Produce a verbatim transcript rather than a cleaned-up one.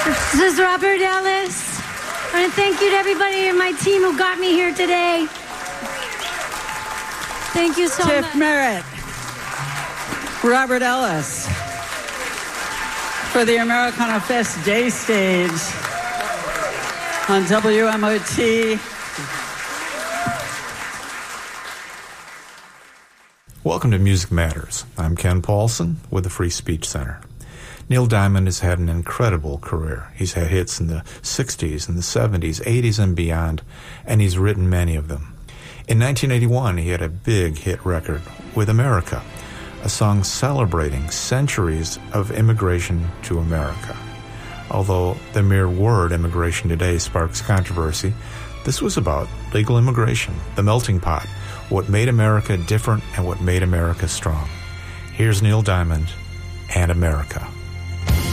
This is Robert Ellis. I want to thank you to everybody in my team who got me here today. Thank you so Tiff much. Merritt, Robert Ellis, for the Americana Fest Day Stage on W M O T. Welcome to Music Matters. I'm Ken Paulson with the Free Speech Center. Neil Diamond has had an incredible career. He's had hits in the sixties and the seventies, eighties, and beyond, and he's written many of them. In nineteen eighty-one, he had a big hit record with America, a song celebrating centuries of immigration to America. Although the mere word immigration today sparks controversy, this was about legal immigration, the melting pot, what made America different and what made America strong. Here's Neil Diamond and America.